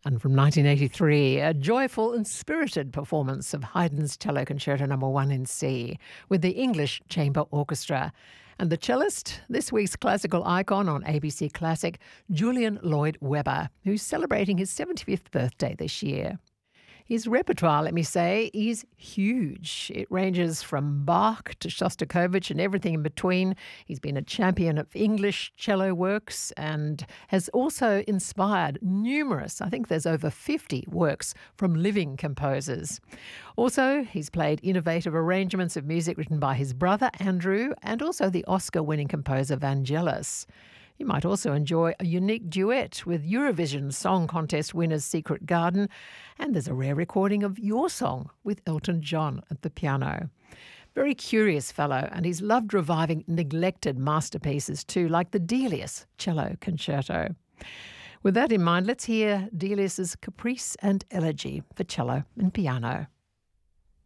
And from 1983, a joyful and spirited performance of Haydn's Cello Concerto No. 1 in C with the English Chamber Orchestra. And the cellist, this week's classical icon on ABC Classic, Julian Lloyd Webber, who's celebrating his 75th birthday this year. His repertoire, let me say, is huge. It ranges from Bach to Shostakovich and everything in between. He's been a champion of English cello works and has also inspired numerous, I think there's over 50 works from living composers. Also, he's played innovative arrangements of music written by his brother Andrew and also the Oscar-winning composer Vangelis. You might also enjoy a unique duet with Eurovision Song Contest winners Secret Garden, and there's a rare recording of your song with Elton John at the piano. Very curious fellow, and he's loved reviving neglected masterpieces too, like the Delius Cello Concerto. With that in mind, let's hear Delius's Caprice and Elegy for cello and piano.